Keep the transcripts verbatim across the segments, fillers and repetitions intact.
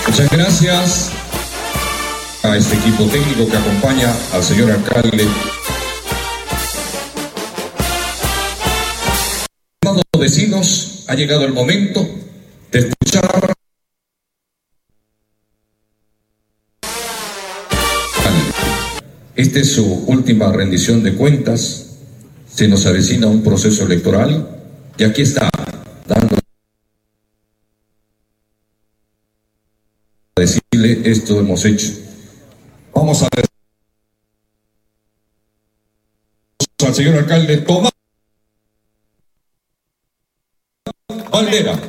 Muchas gracias a este equipo técnico que acompaña al señor alcalde. Estimados vecinos, ha llegado el momento de escuchar esta es su última rendición de cuentas. Se nos avecina un proceso electoral y aquí está dando a decirle esto hemos hecho. Vamos a ver al señor alcalde Tomás Valdera.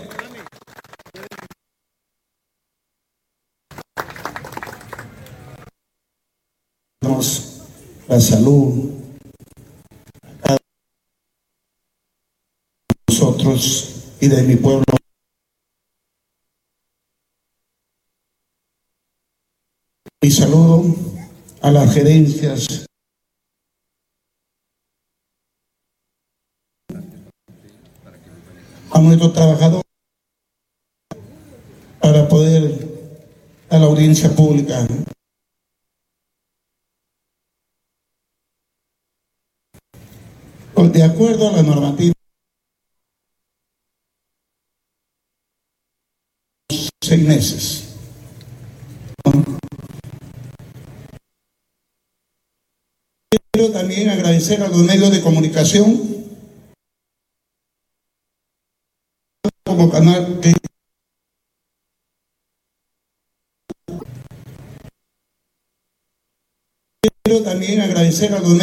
La salud a nosotros y de mi pueblo. Mi saludo a las gerencias a nuestros trabajadores para poder a la audiencia pública. De acuerdo a la normativa, seis meses. Quiero también agradecer a los medios de comunicación como canal que quiero también agradecer a los medios